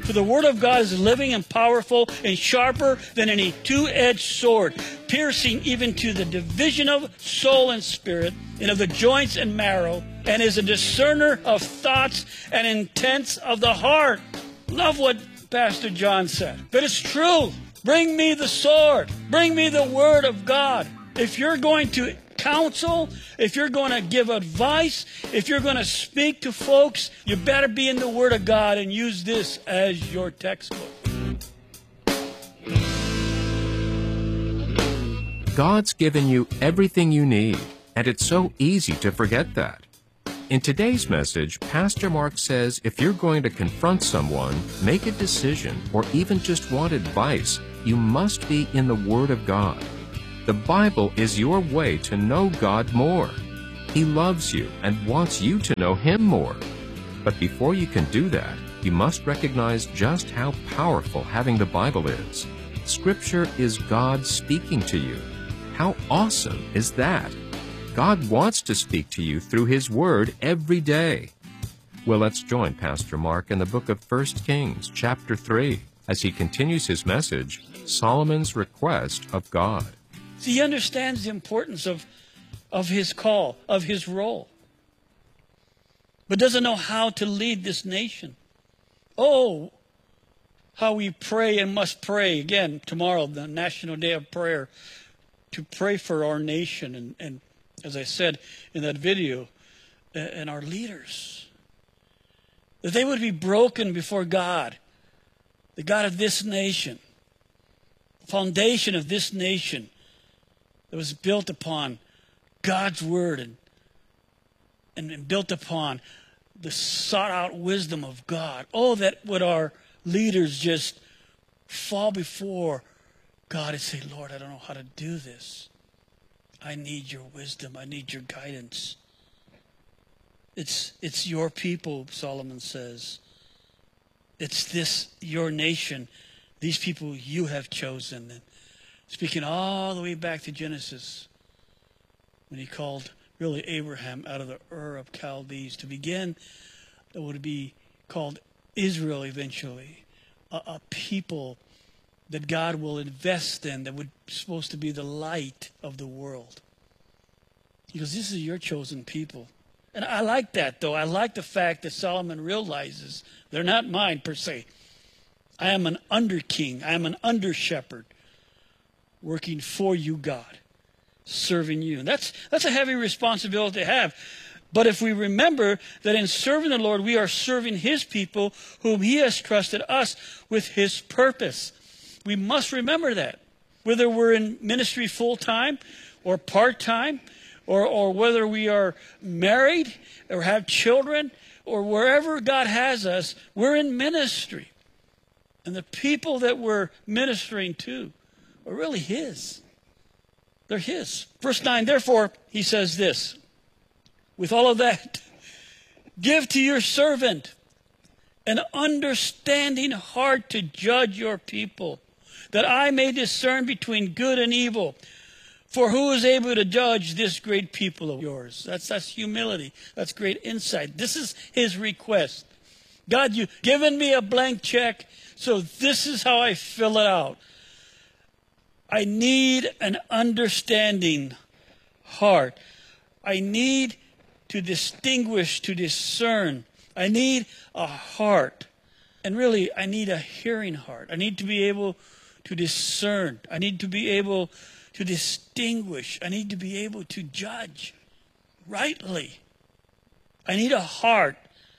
For the word of God is living and powerful and sharper than any two-edged sword, piercing even to the division of soul and spirit, and of the joints and marrow, and is a discerner of thoughts and intents of the heart. Love what Pastor John said. But it's true. Bring me the sword. Bring me the word of God. If you're going to counsel, if you're going to give advice, if you're going to speak to folks, you better be in the Word of God and use this as your textbook. God's given you everything you need, and it's so easy to forget that. In today's message, Pastor Mark says if you're going to confront someone, make a decision, or even just want advice, you must be in the Word of God. The Bible is your way to know God more. He loves you and wants you to know Him more. But before you can do that, you must recognize just how powerful having the Bible is. Scripture is God speaking to you. How awesome is that? God wants to speak to you through His Word every day. Well, let's join Pastor Mark in the book of 1 Kings, chapter 3, as he continues his message, Solomon's Request of God. See, he understands the importance of his call, of his role, but doesn't know how to lead this nation. Oh, how we pray and must pray. Again, tomorrow, the National Day of Prayer, to pray for our nation and as I said in that video, and our leaders, that they would be broken before God, the God of this nation, the foundation of this nation, that was built upon God's Word and built upon the sought-out wisdom of God. Oh, that would our leaders just fall before God and say, Lord, I don't know how to do this. I need your wisdom. I need your guidance. It's your people, Solomon says. It's this, your nation, these people you have chosen. And speaking all the way back to Genesis, when he called really Abraham out of the Ur of Chaldees to begin, that would be called Israel eventually, a people that God will invest in, that would supposed to be the light of the world. He goes, this is your chosen people. And I like that, though. I like the fact that Solomon realizes they're not mine per se. I am an under king. I am an under shepherd, working for you, God, serving you. And that's a heavy responsibility to have. But if we remember that in serving the Lord, we are serving His people whom He has trusted us with His purpose. We must remember that. Whether we're in ministry full-time or part-time, or whether we are married or have children, or wherever God has us, we're in ministry. And the people that we're ministering to are really His. They're His. Verse 9, therefore, he says this, with all of that, give to your servant an understanding heart to judge your people, that I may discern between good and evil. For who is able to judge this great people of yours? That's humility. That's great insight. This is his request. God, you've given me a blank check, so this is how I fill it out. I need an understanding heart. I need to distinguish, to discern. I need a heart. And really, I need a hearing heart. I need to be able to discern. I need to be able to distinguish. I need to be able to judge rightly. I need a heart.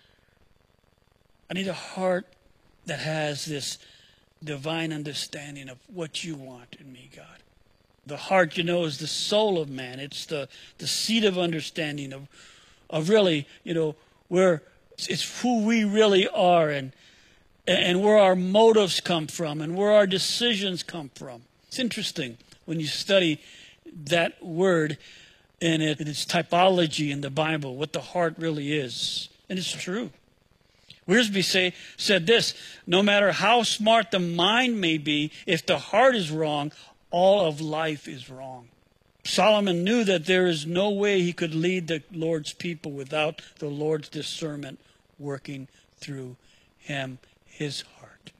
I need a heart that has this divine understanding of what you want in me, God. The heart, you know, is the soul of man. It's the seat of understanding of really, you know, where it's who we really are and where our motives come from and where our decisions come from. It's interesting when you study that word and its typology in the Bible, what the heart really is. And it's true. Wiersbe said this, no matter how smart the mind may be, if the heart is wrong, all of life is wrong. Solomon knew that there is no way he could lead the Lord's people without the Lord's discernment working through him, his heart.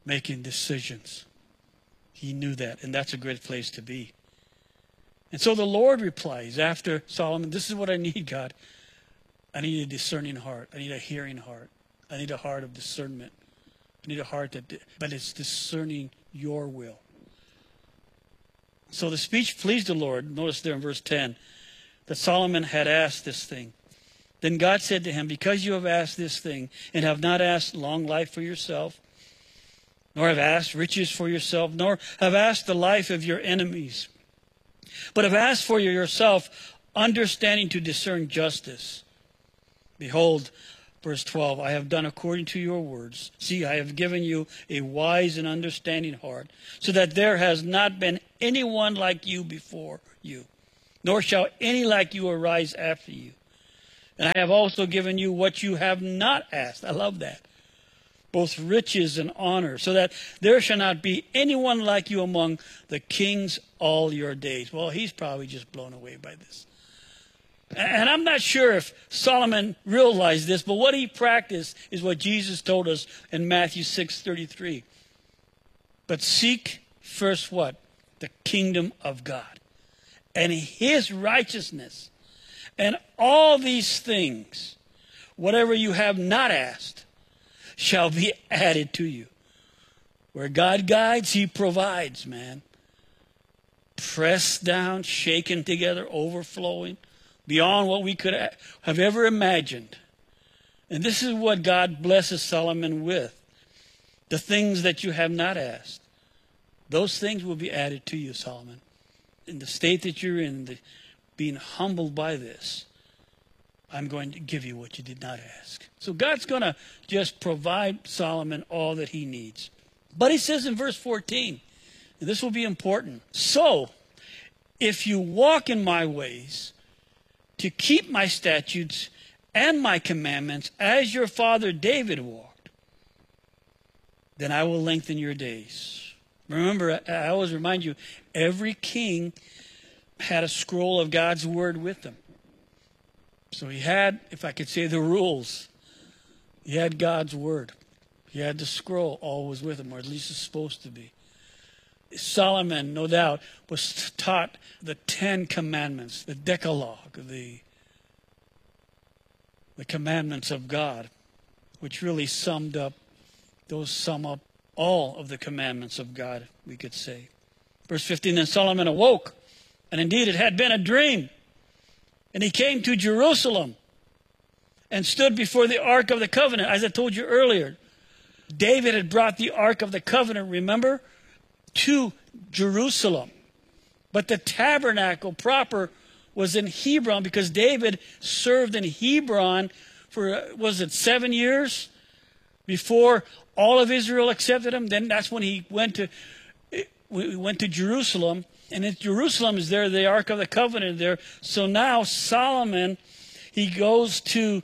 making decisions. He knew that, and that's a great place to be. And so the Lord replies after Solomon, this is what I need, God. I need a discerning heart. I need a hearing heart. I need a heart of discernment. I need a heart but it's discerning your will. So the speech pleased the Lord. Notice there in verse 10 that Solomon had asked this thing. Then God said to him, because you have asked this thing and have not asked long life for yourself, nor have asked riches for yourself, nor have asked the life of your enemies, but have asked for yourself understanding to discern justice. Behold, verse 12, I have done according to your words. See, I have given you a wise and understanding heart, so that there has not been anyone like you before you, nor shall any like you arise after you. And I have also given you what you have not asked. I love that. Both riches and honor, so that there shall not be anyone like you among the kings all your days. Well, he's probably just blown away by this. And I'm not sure if Solomon realized this, but what he practiced is what Jesus told us in Matthew 6:33. But seek first what? The kingdom of God and his righteousness. And all these things, whatever you have not asked, shall be added to you. Where God guides, he provides, man. Pressed down, shaken together, overflowing, beyond what we could have ever imagined. And this is what God blesses Solomon with. The things that you have not asked. Those things will be added to you, Solomon. In the state that you're in, being humbled by this, I'm going to give you what you did not ask. So God's going to just provide Solomon all that he needs. But he says in verse 14, and this will be important. So, if you walk in my ways, to keep my statutes and my commandments as your father David walked, then I will lengthen your days. Remember, I always remind you, every king had a scroll of God's word with them. So he had, if I could say, the rules. He had God's word. He had the scroll always with him, or at least it's supposed to be. Solomon, no doubt, was taught the 10 commandments, the Decalogue, the commandments of God, which really sum up all of the commandments of God, we could say. Verse 15, then Solomon awoke, and indeed it had been a dream. And he came to Jerusalem and stood before the Ark of the Covenant. As I told you earlier, David had brought the Ark of the Covenant, remember, to Jerusalem. But the tabernacle proper was in Hebron because David served in Hebron for, 7 years before all of Israel accepted him? Then that's when he went to Jerusalem. And in Jerusalem is there, the Ark of the Covenant there. So now Solomon, he goes to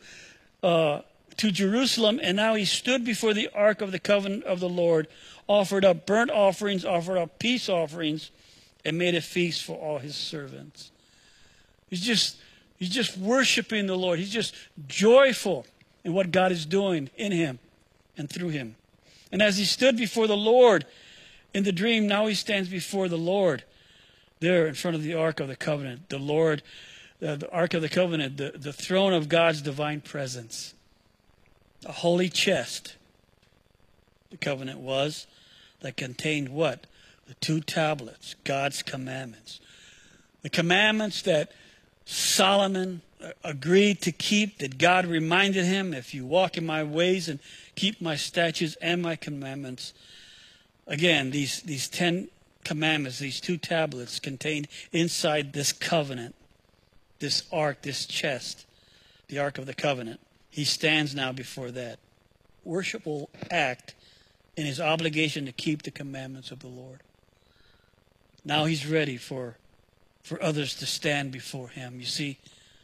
Jerusalem, and now he stood before the Ark of the Covenant of the Lord, offered up burnt offerings, offered up peace offerings, and made a feast for all his servants. He's just worshiping the Lord. He's just joyful in what God is doing in him and through him. And as he stood before the Lord in the dream, now he stands before the Lord there in front of the Ark of the Covenant. The Lord, the Ark of the Covenant, the throne of God's divine presence. A holy chest, the covenant was, that contained what? The 2 tablets, God's commandments. The commandments that Solomon agreed to keep, that God reminded him, if you walk in my ways and keep my statutes and my commandments. Again, these 10 commandments, these 2 tablets contained inside this covenant, this ark, this chest, the Ark of the Covenant. He stands now before that worshipful act in his obligation to keep the commandments of the Lord. Now he's ready for others to stand before him. You see,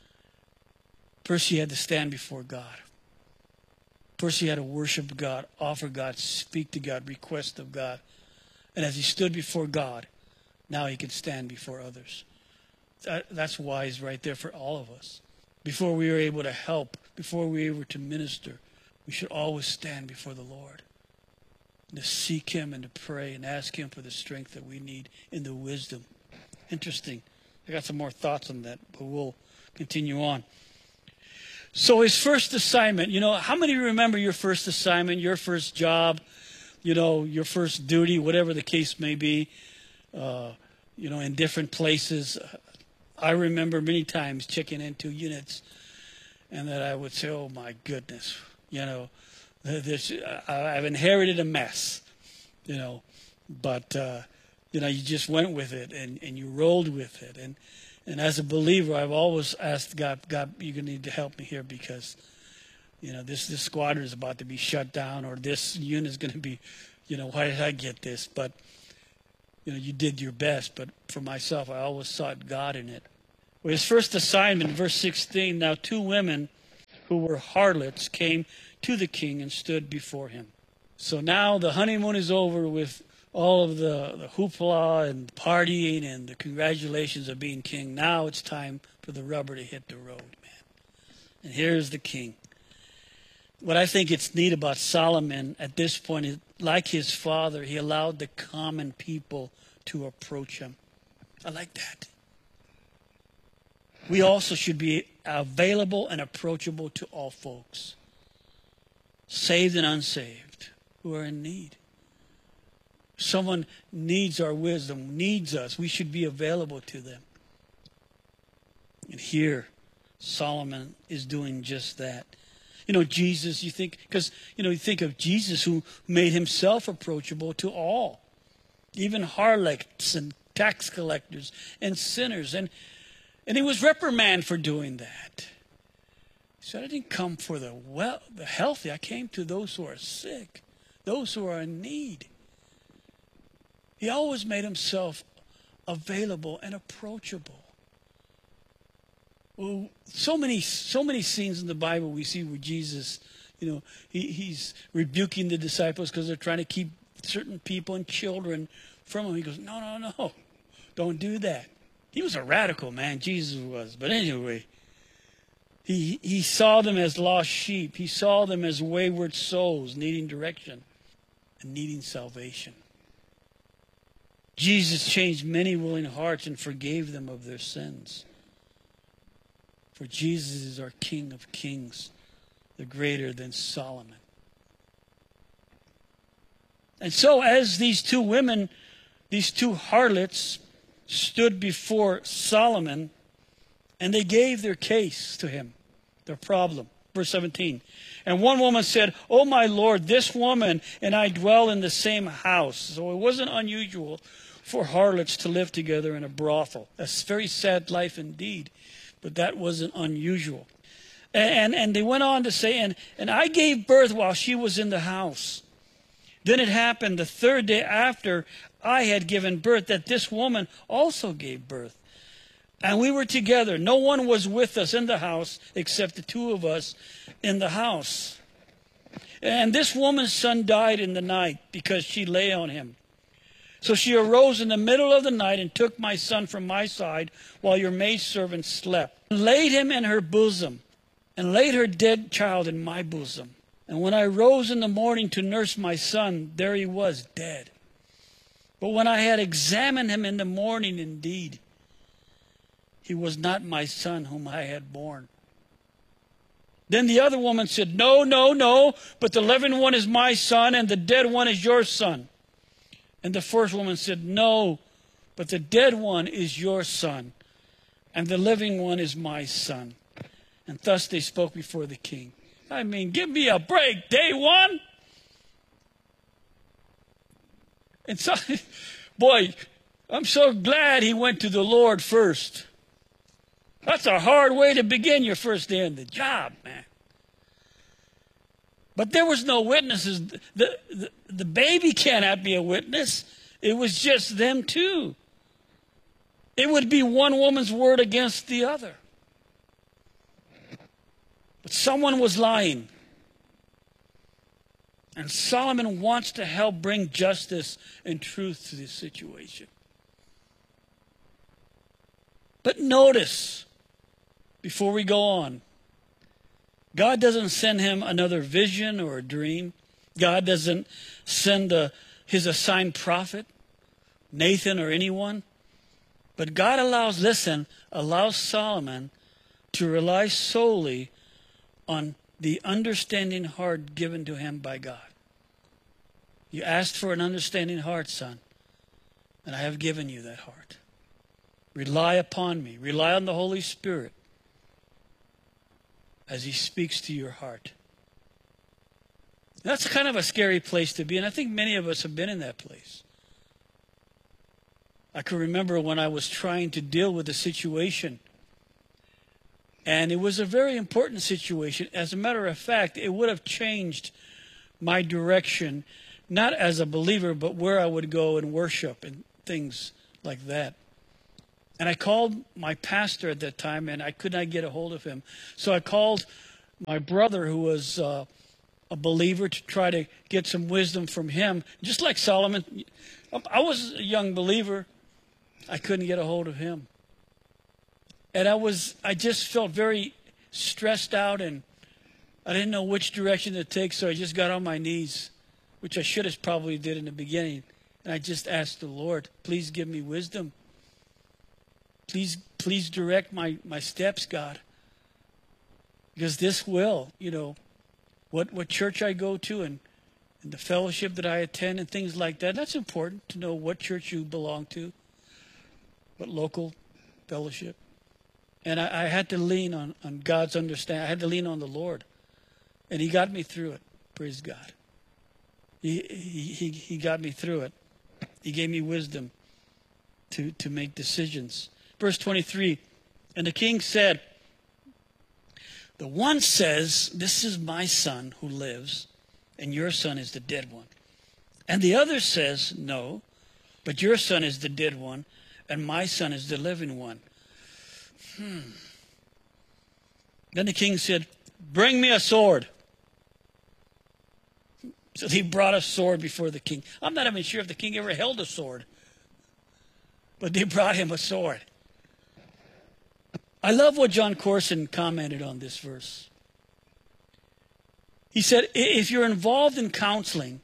first he had to stand before God. First he had to worship God, offer God, speak to God, request of God. And as he stood before God, now he can stand before others. That's wise right there for all of us. Before we are able to help, before we are able to minister, we should always stand before the Lord. to seek him and to pray and ask him for the strength that we need and the wisdom. Interesting. I got some more thoughts on that, but we'll continue on. So his first assignment, how many remember your first assignment, your first job, your first duty, whatever the case may be, in different places. I remember many times checking into units and that I would say, oh my goodness, I've inherited a mess, but, you just went with it and you rolled with it. And as a believer, I've always asked God, you're going to need to help me here because, this squadron is about to be shut down, or this unit is going to be, why did I get this? But, you did your best. But for myself, I always sought God in it. Well, his first assignment, verse 16, now 2 women who were harlots came to the king and stood before him. So now the honeymoon is over with all of the hoopla and partying and the congratulations of being king. Now it's time for the rubber to hit the road, man. And here's the king. What I think it's neat about Solomon at this point is, like his father, he allowed the common people to approach him. I like that. We also should be available and approachable to all folks, saved and unsaved, who are in need. Someone needs our wisdom, needs us. We should be available to them. And here, Solomon is doing just that. Jesus, you think of Jesus who made himself approachable to all, even harlots and tax collectors and sinners. And he was reprimanded for doing that. He said, I didn't come for the healthy. I came to those who are sick, those who are in need. He always made himself available and approachable. Well, so many scenes in the Bible we see where Jesus, he's rebuking the disciples because they're trying to keep certain people and children from him. He goes, no, don't do that. He was a radical man, Jesus was. But anyway, he saw them as lost sheep. He saw them as wayward souls needing direction and needing salvation. Jesus changed many willing hearts and forgave them of their sins. For Jesus is our King of Kings, the greater than Solomon. And so as these 2 women, these 2 harlots, stood before Solomon, and they gave their case to him, their problem. Verse 17. And one woman said, "Oh, my Lord, this woman and I dwell in the same house." So it wasn't unusual for harlots to live together in a brothel. That's a very sad life indeed, but that wasn't unusual. And they went on to say, and I gave birth while she was in the house. Then it happened the 3rd day after I had given birth that this woman also gave birth. And we were together. No one was with us in the house except the 2 of us in the house. And this woman's son died in the night because she lay on him. So she arose in the middle of the night and took my son from my side while your maidservant slept, and laid him in her bosom, and laid her dead child in my bosom. And when I rose in the morning to nurse my son, there he was, dead. But when I had examined him in the morning, indeed, he was not my son whom I had born. Then the other woman said, No, but the living one is my son, and the dead one is your son. And the first woman said, No, but the dead one is your son, and the living one is my son. And thus they spoke before the king. I mean, give me a break, day one. And so, boy, I'm so glad he went to the Lord first. That's a hard way to begin your first day on the job, man. But there was no witnesses. The baby cannot be a witness. It was just them two. It would be one woman's word against the other. But someone was lying. And Solomon wants to help bring justice and truth to this situation. But notice, before we go on, God doesn't send him another vision or a dream. God doesn't send his assigned prophet, Nathan or anyone. But God allows Solomon to rely solely on the understanding heart given to him by God. You asked for an understanding heart, son, and I have given you that heart. Rely upon me. Rely on the Holy Spirit as he speaks to your heart. That's kind of a scary place to be, and I think many of us have been in that place. I can remember when I was trying to deal with a situation, and it was a very important situation. As a matter of fact, it would have changed my direction, not as a believer, but where I would go and worship and things like that. And I called my pastor at that time, and I could not get a hold of him. So I called my brother, who was a believer, to try to get some wisdom from him. Just like Solomon, I was a young believer. I couldn't get a hold of him. And I just felt very stressed out, and I didn't know which direction to take, so I just got on my knees, which I should have probably did in the beginning. And I just asked the Lord, please give me wisdom. Please direct my steps, God. Because this will, what church I go to and the fellowship that I attend and things like that, that's important to know what church you belong to, what local fellowship. And I had to lean on God's understanding. I had to lean on the Lord. And he got me through it. Praise God. He got me through it. He gave me wisdom to make decisions. Verse 23, and the king said, the one says, this is my son who lives, and your son is the dead one. And the other says, no, but your son is the dead one, and my son is the living one. Then the king said, bring me a sword. So he brought a sword before the king. I'm not even sure if the king ever held a sword, but they brought him a sword. I love what John Corson commented on this verse. He said, if you're involved in counseling,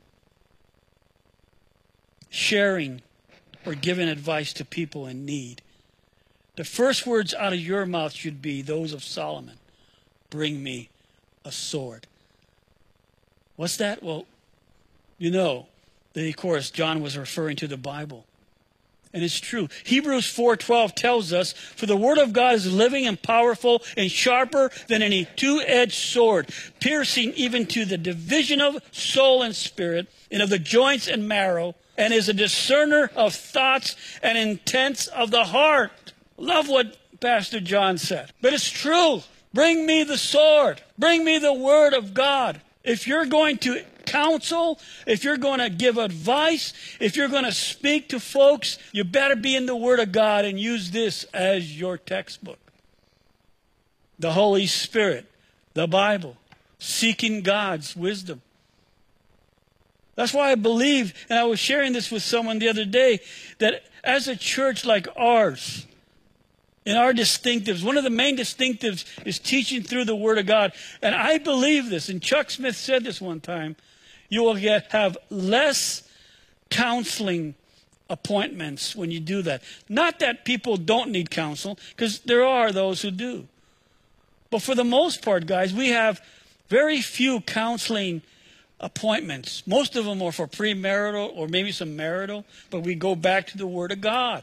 sharing, or giving advice to people in need, the first words out of your mouth should be those of Solomon. Bring me a sword. What's that? Well, that, of course, John was referring to the Bible. And it's true. Hebrews 4:12 tells us, for the word of God is living and powerful and sharper than any two-edged sword, piercing even to the division of soul and spirit and of the joints and marrow, and is a discerner of thoughts and intents of the heart. Love what Pastor John said. But it's true. Bring me the sword. Bring me the word of God. If you're going to counsel, if you're going to give advice, if you're going to speak to folks, you better be in the Word of God and use this as your textbook. The Holy Spirit, the Bible, seeking God's wisdom. That's why I believe, and I was sharing this with someone the other day, that as a church like ours, in our distinctives, one of the main distinctives is teaching through the Word of God. And I believe this, and Chuck Smith said this one time, you will have less counseling appointments when you do that. Not that people don't need counsel, because there are those who do. But for the most part, guys, we have very few counseling appointments. Most of them are for premarital or maybe some marital, but we go back to the Word of God.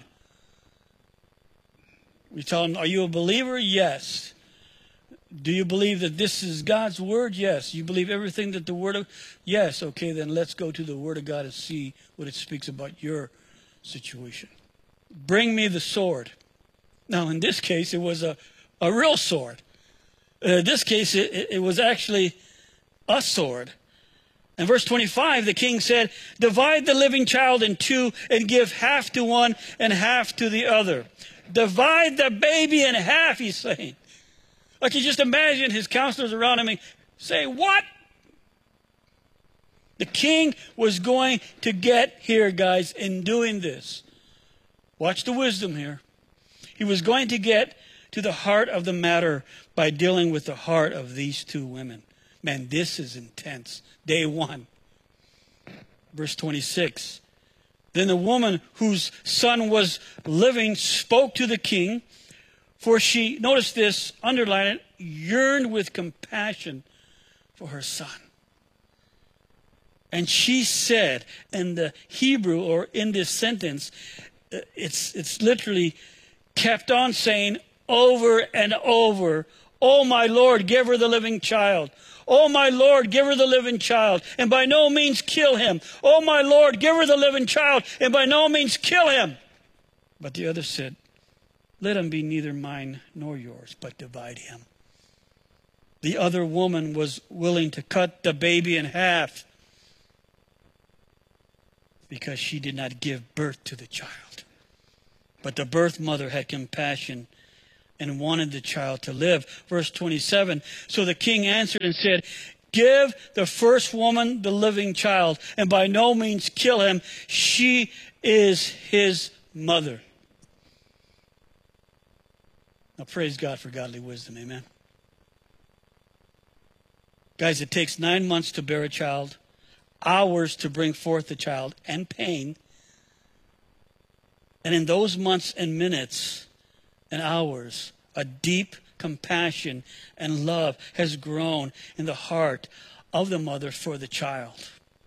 We tell them, are you a believer? Yes. Do you believe that this is God's Word? Yes. You believe everything that the Word of... Yes. Okay, then let's go to the Word of God and see what it speaks about your situation. Bring me the sword. Now, in this case, it was a real sword. In this case, it was actually a sword. In verse 25, the king said, divide the living child in two and give half to one and half to the other. Divide the baby in half, he's saying. Like you just imagine his counselors around him and say, what? The king was going to get here, guys, in doing this. Watch the wisdom here. He was going to get to the heart of the matter by dealing with the heart of these two women. Man, this is intense. Day one. Verse 26. Then the woman whose son was living spoke to the king, for she, notice this, underline it, yearned with compassion for her son. And she said, in the Hebrew, or in this sentence, it's literally kept on saying over and over, "Oh, my Lord, give her the living child. Oh, my Lord, give her the living child, and by no means kill him. Oh, my Lord, give her the living child, and by no means kill him." But the other said, "Let him be neither mine nor yours, but divide him." The other woman was willing to cut the baby in half because she did not give birth to the child. But the birth mother had compassion and wanted the child to live. Verse 27, so the king answered and said, "Give the first woman the living child, and by no means kill him. She is his mother." Now praise God for godly wisdom, amen. Guys, it takes 9 months to bear a child, hours to bring forth the child, and pain. And in those months and minutes and hours, a deep compassion and love has grown in the heart of the mother for the child.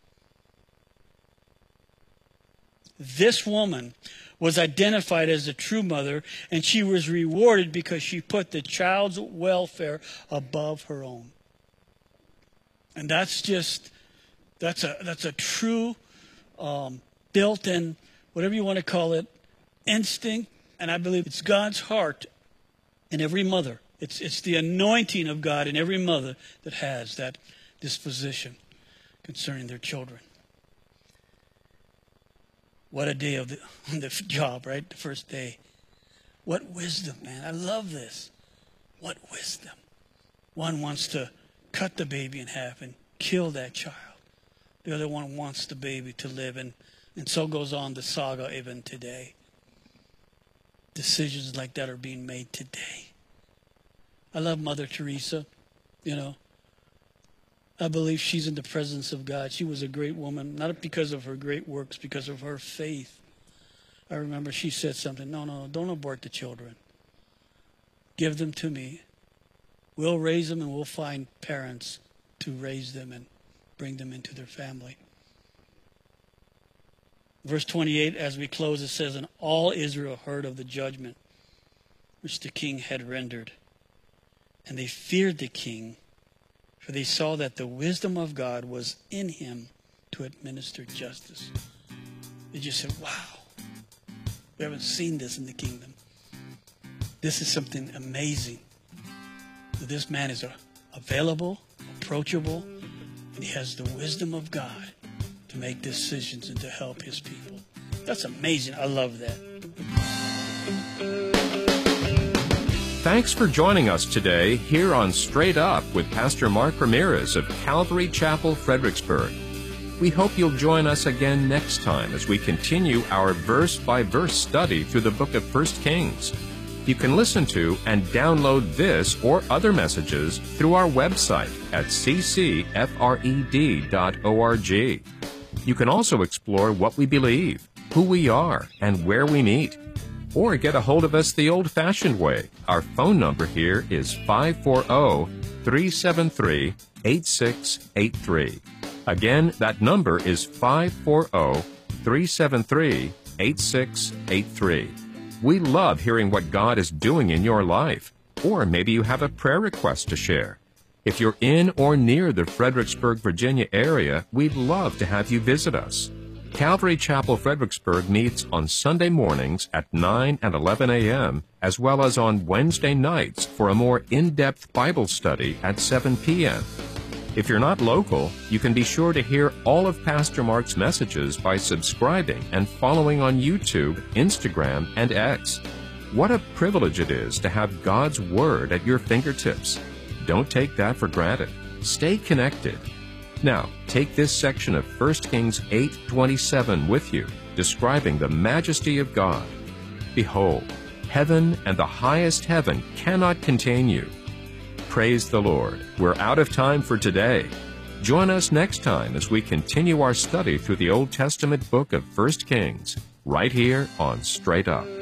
This woman was identified as a true mother, and she was rewarded because she put the child's welfare above her own. And that's a true built-in, whatever you want to call it, instinct, and I believe it's God's heart in every mother. It's the anointing of God in every mother that has that disposition concerning their children. What a day on the job, right? The first day. What wisdom, man. I love this. What wisdom. One wants to cut the baby in half and kill that child. The other one wants the baby to live, and so goes on the saga even today. Decisions like that are being made today. I love Mother Teresa, I believe she's in the presence of God. She was a great woman, not because of her great works, because of her faith. I remember she said something, no, don't abort the children. Give them to me. We'll raise them, and we'll find parents to raise them and bring them into their family. Verse 28, as we close, it says, "And all Israel heard of the judgment which the king had rendered. And they feared the king, for they saw that the wisdom of God was in him to administer justice." They just said, wow, we haven't seen this in the kingdom. This is something amazing. This man is available, approachable, and he has the wisdom of God to make decisions and to help his people. That's amazing. I love that. Thanks for joining us today here on Straight Up with Pastor Mark Ramirez of Calvary Chapel, Fredericksburg. We hope you'll join us again next time as we continue our verse-by-verse study through the book of 1 Kings. You can listen to and download this or other messages through our website at ccfred.org. You can also explore what we believe, who we are, and where we meet. Or get a hold of us the old-fashioned way. Our phone number here is 540-373-8683. Again, that number is 540-373-8683. We love hearing what God is doing in your life. Or maybe you have a prayer request to share. If you're in or near the Fredericksburg, Virginia area, we'd love to have you visit us. Calvary Chapel, Fredericksburg meets on Sunday mornings at 9 and 11 a.m., as well as on Wednesday nights for a more in-depth Bible study at 7 p.m. If you're not local, you can be sure to hear all of Pastor Mark's messages by subscribing and following on YouTube, Instagram, and X. What a privilege it is to have God's Word at your fingertips. Don't take that for granted. Stay connected. Now, take this section of 1 Kings 8:27 with you, describing the majesty of God. Behold, heaven and the highest heaven cannot contain you. Praise the Lord. We're out of time for today. Join us next time as we continue our study through the Old Testament book of 1 Kings, right here on Straight Up.